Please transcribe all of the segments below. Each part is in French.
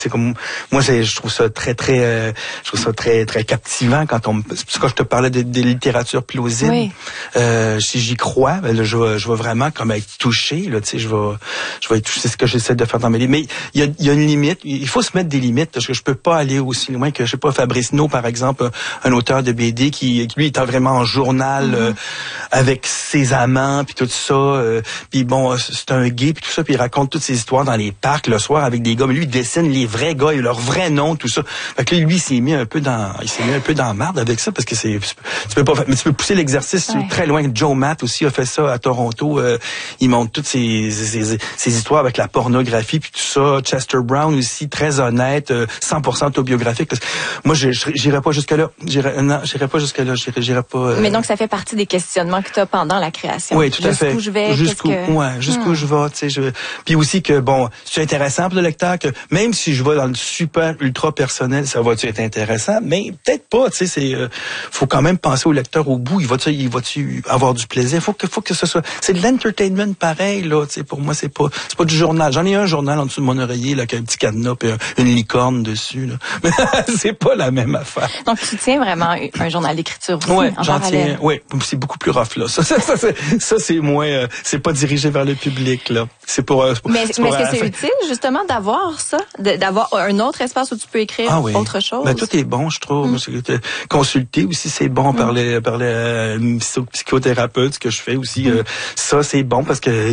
C'est comme moi je trouve ça très captivant quand je te parlais de littérature plausible. Oui. Si j'y crois, ben là, je vais vraiment comme être touché là, tu sais, je vais être touché, c'est ce que j'essaie de faire dans mes livres. Mais il y a une limite, il faut se mettre des limites parce que je peux pas aller aussi loin que je sais pas Fabrice No par exemple, un auteur de BD qui lui est vraiment en journal avec ses amants puis tout ça, puis bon, c'est un gay puis tout ça, puis il raconte toutes ses histoires dans les parcs le soir avec des gars, mais lui il dessine les vrais gars et leur vrai nom, tout ça. Fait que là, lui, il s'est mis un peu dans la marde avec ça parce que tu peux pousser l'exercice très loin. Joe Matt aussi a fait ça à Toronto. Il montre toutes ces histoires avec la pornographie puis tout ça. Chester Brown aussi, très honnête, 100% autobiographique. Moi, j'irais pas jusque là. J'irais pas. Mais donc, ça fait partie des questionnements que tu as pendant la création. Oui, tout à fait. Jusqu'où je vais, jusqu'où je vais, tu sais. Puis aussi que bon, c'est intéressant pour le lecteur que même si je vais dans le super ultra personnel, ça va-tu être intéressant? Mais peut-être pas, tu sais, faut quand même penser au lecteur au bout. Il va-tu avoir du plaisir? Faut que ce soit, c'est de l'entertainment pareil, là, tu sais, pour moi, c'est pas du journal. J'en ai un journal en dessous de mon oreiller, là, avec un petit cadenas et une licorne dessus, là. Mais c'est pas la même affaire. Donc, tu tiens vraiment un journal d'écriture aussi, ouais, en parallèle. Oui, c'est beaucoup plus rough, là. Ça, c'est moins, c'est pas dirigé vers le public, là. C'est pour, mais est-ce que c'est utile, justement, d'avoir ça? D'avoir un autre espace où tu peux écrire autre chose? Ben, tout est bon, je trouve. Consulter aussi, c'est bon par les psychothérapeutes, ce que je fais aussi. Ça, c'est bon parce que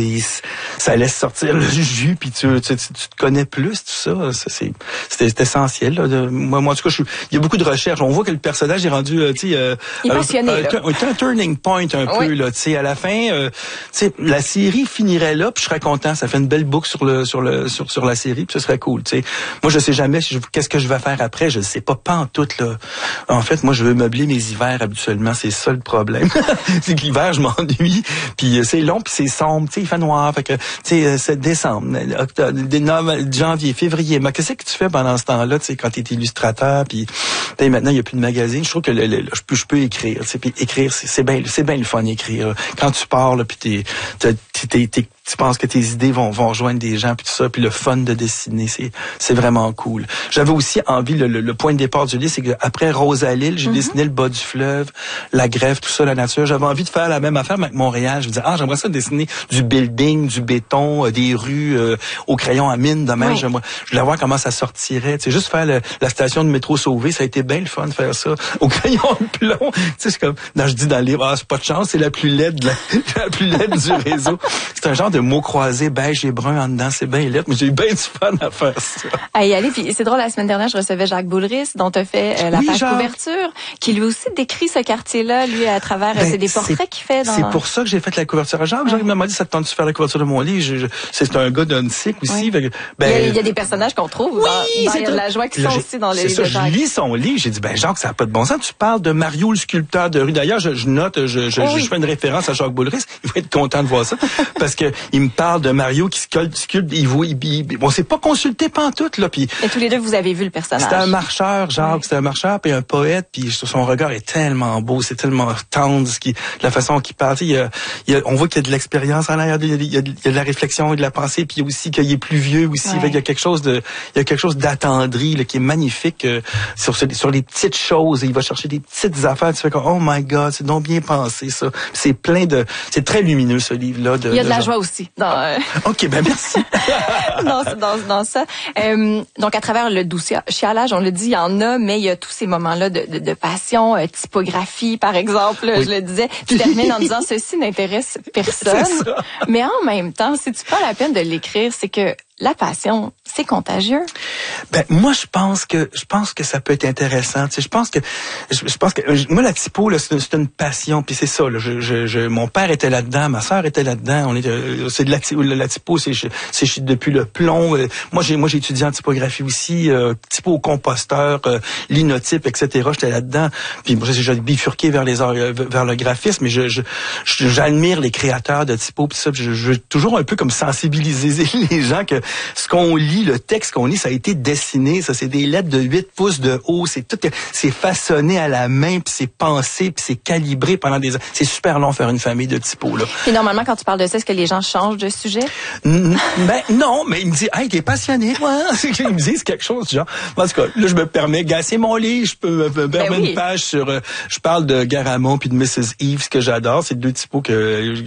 ça laisse sortir le jus, puis tu te connais plus, tout ça. C'est essentiel. Là. Moi, en tout cas, il y a beaucoup de recherches. On voit que le personnage est rendu, il est passionné, un turning point un peu, là. Tu sais, à la fin, la série finirait là, puis je serais content. Ça fait une belle boucle sur la série, puis ce serait cool. Tu sais, moi, je sais jamais qu'est-ce que je vais faire après. Je sais pas en tout là. En fait, moi, je veux meubler mes hivers habituellement. C'est ça le problème. C'est que l'hiver, je m'ennuie. Puis c'est long, puis c'est sombre. Tu sais, il fait noir. Fait que, tu sais, c'est décembre, octobre, janvier, février. Mais qu'est-ce que tu fais pendant ce temps-là, tu sais, quand t'es illustrateur, puis maintenant il y a plus de magazine. Je trouve que je peux écrire. Tu sais, puis écrire, c'est bien le fun écrire. Quand tu pars là, puis tu penses que tes idées vont rejoindre des gens puis tout ça, puis le fun de dessiner, c'est vraiment cool. J'avais aussi envie, le point de départ du livre, c'est que après Rosalille, j'ai dessiné le bas du fleuve, la grève, tout ça, la nature. J'avais envie de faire la même affaire mais avec Montréal. Je me disais, j'aimerais ça dessiner du building, du béton, des rues au crayon à mine de même. Je voulais voir comment ça sortirait. Tu sais, juste faire la station de métro Sauvé, ça a été bien le fun de faire ça au crayon de plomb. Tu sais, c'est comme, je dis dans le livre, c'est pas de chance, c'est la plus laide du réseau. C'est un genre de mots croisés beige et brun en dedans, c'est bien laid, mais j'ai eu bien du fun à faire ça. Allez, puis c'est drôle, la semaine dernière, je recevais Jacques Boulris, dont tu as fait la page couverture, qui lui aussi décrit ce quartier-là, lui, à travers c'est des portraits qu'il fait. C'est pour ça que j'ai fait la couverture à Jacques. Jacques m'a dit, ça te tente de faire la couverture de mon livre? C'est un gars d'un cycle aussi. Oui. Il y a des personnages qu'on trouve dans la joie qui sont aussi dans les livres de Jacques. Je lis son livre, j'ai dit, Jacques, ça n'a pas de bon sens. Tu parles de Mario, le sculpteur de rue. D'ailleurs, je note, je fais une référence à Jacques Boulris. Il va être content de voir ça. Parce que il me parle de Mario qui sculpte, on s'est pas consulté pantoute, là. Puis, et tous les deux, vous avez vu le personnage. C'était un marcheur, Jacques, c'était un marcheur, puis un poète, puis son regard est tellement beau, c'est tellement tendre, la façon qu'il parle. On voit qu'il y a de l'expérience en arrière, il y a de la réflexion et de la pensée, puis aussi qu'il est plus vieux aussi. Il y a quelque chose d'attendri, là, qui est magnifique sur les petites choses. Il va chercher des petites affaires. Tu fais comme, oh my God, c'est donc bien pensé, ça. C'est très lumineux, ce livre-là. Il y a de la joie aussi. OK, merci. dans ça. Donc, à travers le doux chialage, on le dit, il y en a, mais il y a tous ces moments-là de passion, typographie, par exemple, je le disais. Tu termines en disant, ceci n'intéresse personne. Mais en même temps, c'est-tu pas la peine de l'écrire, c'est que la passion, c'est contagieux. Moi, je pense que ça peut être intéressant. Tu sais, je pense que moi, la typo, là, c'est une passion. Puis c'est ça. Là, mon père était là-dedans, ma sœur était là-dedans. C'est de la typo, c'est depuis le plomb. Moi, j'ai étudié en typographie aussi, typo au composteur, linotype, etc. J'étais là-dedans. Puis moi, j'ai bifurqué vers le graphisme. Mais j'admire les créateurs de typo. Puis ça, je veux toujours un peu comme sensibiliser les gens que ce qu'on lit, le texte qu'on lit, ça a été dessinées, ça, c'est des lettres de 8 pouces de haut, c'est façonné à la main, puis c'est pensé, puis c'est calibré pendant des ans. C'est super long faire une famille de typos, là. Et normalement, quand tu parles de ça, est-ce que les gens changent de sujet? Ben, non, mais il me dit, hey, t'es passionné, toi. Ils me disent quelque chose, genre. En tout cas, là, je me permets, c'est mon livre, je peux me permettre une page sur, je parle de Garamond puis de Mrs. Eves, que j'adore. C'est deux typos qui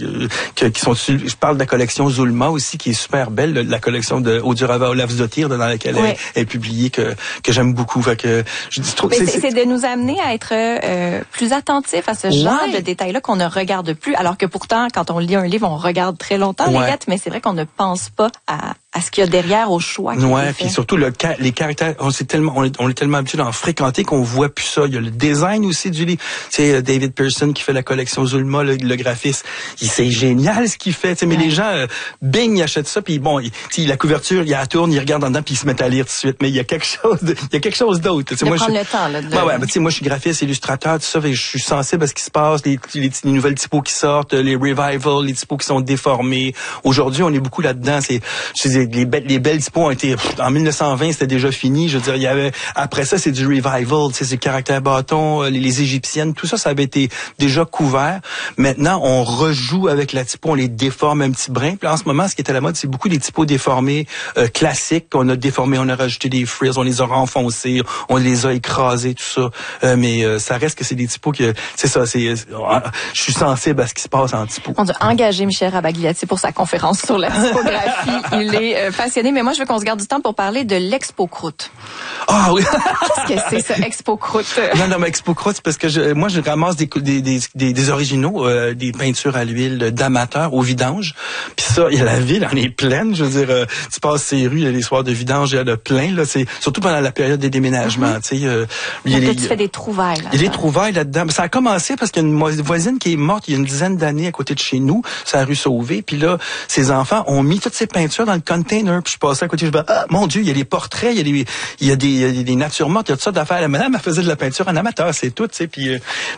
sont dessus. Je parle de la collection Zulma aussi, qui est super belle, la collection de Odurava Olavsdottir, dans laquelle elle est publiée, que j'aime beaucoup. Fait que, c'est de nous amener à être plus attentifs à ce genre de détails-là qu'on ne regarde plus, alors que pourtant, quand on lit un livre, on regarde très longtemps les lettres, mais c'est vrai qu'on ne pense pas à ce qu'il y a derrière, au choix. Puis surtout les caractères, on est tellement habitué d'en fréquenter qu'on voit plus ça. Il y a le design aussi du livre. C'est David Pearson qui fait la collection Zulma, le graphiste. C'est génial ce qu'il fait. Mais les gens, bing, ils achètent ça, puis bon, la couverture, ils la tournent, ils regardent en dedans, puis ils se mettent à lire tout de suite. Mais il y a quelque chose d'autre. De prendre le temps, là. Moi, je suis graphiste, illustrateur, tout ça, et je suis sensible à ce qui se passe, les nouvelles typos qui sortent, les revivals, les typos qui sont déformés. Aujourd'hui, on est beaucoup là-dedans. Les belles typos ont été, en 1920, c'était déjà fini. Je veux dire, il y avait, après ça, c'est du revival, c'est le caractère bâton, les égyptiennes, tout ça, ça avait été déjà couvert. Maintenant, on rejoue avec la typo, on les déforme un petit brin. Puis en ce moment, ce qui est à la mode, c'est beaucoup des typos déformés, classiques, qu'on a déformés, on a rajouté des frills, on les a renfoncés, on les a écrasés, tout ça. Mais ça reste que c'est des typos que, c'est ça, je suis sensible à ce qui se passe en typo. On a engagé Michel Rabagliati pour sa conférence sur la typographie. Il est passionné, mais moi, je veux qu'on se garde du temps pour parler de l'Expo Croûte. Ah oui! Qu'est-ce que c'est, ça, Expo Croûte? Non, mais Expo Croûte, c'est parce que moi, je ramasse des originaux, des peintures à l'huile d'amateurs au vidange. Puis ça, il y a la ville, en est pleine. Je veux dire, tu passes ces rues, il y a les soirs de vidange, il y en a plein, là. C'est surtout pendant la période des déménagements, tu sais. Tu fais des trouvailles, là. Il y a des trouvailles là-dedans. Ça a commencé parce qu'il y a une voisine qui est morte il y a une dizaine d'années à côté de chez nous, c'est la rue Sauvé. Puis là, ses enfants ont mis toutes ces peintures dans le container. Puis je passais à côté, je me dis, mon Dieu, il y a des portraits, il y a des natures mortes, il y a tout ça d'affaires. La madame, elle faisait de la peinture en amateur, c'est tout, tu sais. Puis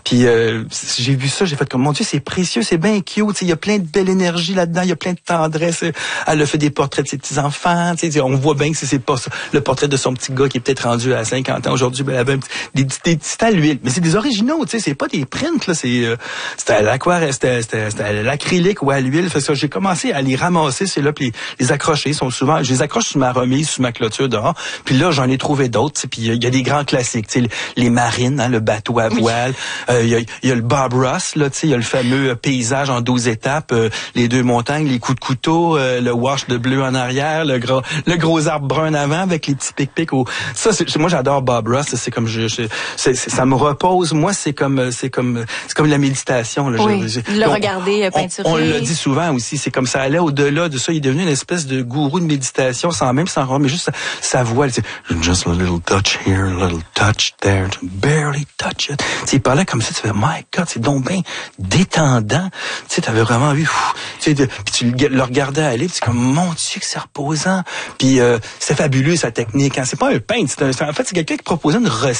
j'ai vu ça, j'ai fait comme, mon Dieu, c'est précieux, c'est bien cute, tu sais. Il y a plein de belle énergie là-dedans, il y a plein de tendresse. Elle a fait des portraits de ses petits-enfants, tu sais. On voit bien que c'est pas ça. Le portrait de son petit gars qui est peut-être rendu à 50 ans aujourd'hui, ben, elle avait des petits à l'huile. Mais c'est des originaux, tu sais, c'est pas des prints, là. C'était à l'aquarelle, c'était à l'acrylique ou à l'huile. Fait que ça, j'ai commencé à les ramasser, c'est là, puis les accrocher. Je les accroche sur ma remise, sur ma clôture dehors. Puis là, j'en ai trouvé d'autres. Puis il y a des grands classiques, tu sais, les marines, hein, le bateau à voile. Il y a le Bob Ross, là, tu sais, il y a le fameux paysage en 12 étapes, les deux montagnes, les coups de couteau, le wash de bleu en arrière, le gros arbre brun avant avec les petits pic-pics. Ça, moi, j'adore Bob Ross. C'est comme ça me repose. Moi, c'est comme la méditation. Là, regarder peinturer. On l'a dit souvent aussi. C'est comme ça allait au-delà de ça. Il est devenu une espèce de gourou de méditation sans rendre, mais juste sa voix. C'est just a little touch here, a little touch there, barely touch it. T'sais, il parlait comme ça. Tu fais, my God, c'est donc bien détendant. Tu sais, t'avais vraiment vu. Puis tu le regardais aller. Puis c'est comme, mon Dieu, que c'est reposant. Puis c'est fabuleux sa technique. Hein. C'est pas un peintre. En fait, c'est quelqu'un qui proposait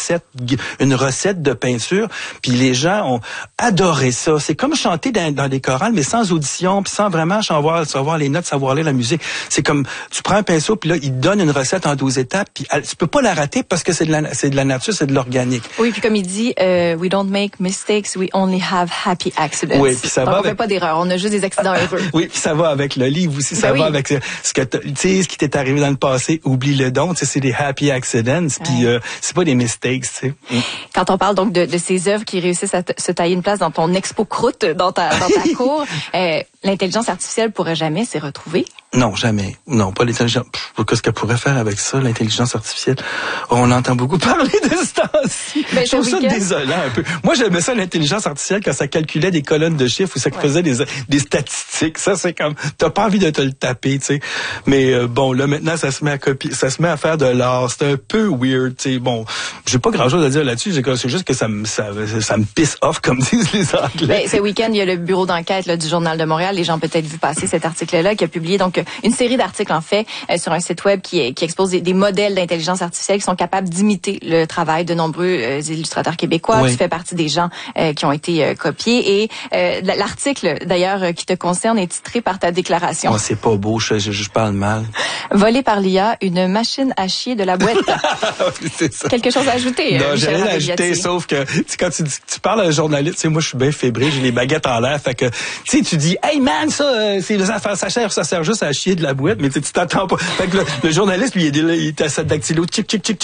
une recette de peinture. Puis les gens ont adoré ça. C'est comme chanter dans des chorales, mais sans audition, puis sans vraiment savoir les notes, savoir lire la musique. C'est comme, tu prends un pinceau, puis là, il te donne une recette en 12 étapes, puis tu peux pas la rater parce que c'est de la nature, c'est de l'organique. Oui, puis comme il dit, we don't make mistakes, we only have happy accidents. Oui, puis ça va. On fait pas d'erreurs, on a juste des accidents heureux. Oui, puis ça va avec le livre aussi, ça va avec ce qui t'est arrivé dans le passé, oublie-le donc, c'est des happy accidents, puis c'est pas des mistakes, tu sais. Quand on parle donc de ces œuvres qui réussissent à se tailler une place dans ton Expo Croûte, dans ta cour, l'intelligence artificielle pourrait jamais s'y retrouver? Non, jamais. Non, pas l'intelligence. Qu'est-ce qu'elle pourrait faire avec ça, l'intelligence artificielle? On entend beaucoup parler de ce temps-ci. Je trouve ça désolant un peu. Moi, j'aimais ça, l'intelligence artificielle, quand ça calculait des colonnes de chiffres ou ça faisait des statistiques. Ça, c'est comme, t'as pas envie de te le taper, tu sais. Mais bon, là, maintenant, ça se met à copier, ça se met à faire de l'art. C'est un peu weird, tu sais. Bon, j'ai pas grand-chose à dire là-dessus. C'est juste que ça me pisse off, comme disent les Anglais. Ce week-end, il y a le bureau d'enquête du Journal de Montréal Les gens ont peut-être vu passer cet article-là, qui a publié donc une série d'articles en fait sur un site web qui expose des modèles d'intelligence artificielle qui sont capables d'imiter le travail de nombreux illustrateurs québécois. Oui. Tu fais partie des gens qui ont été copiés et l'article d'ailleurs qui te concerne est titré par ta déclaration. Oh, c'est pas beau, je parle mal. Volé par l'IA, une machine à chier de la boîte. C'est ça. Quelque chose à ajouter? Non, j'ai rien à ajouter, sauf que quand tu parles à un journaliste, moi je suis bien fébrile, j'ai les baguettes en l'air, fait que tu dis hey man, ça c'est les affaires, ça sert juste à chier de la boîte, mais tu t'attends pas. Fait que le journaliste lui il est à sa dactylo, tchic tchic tchic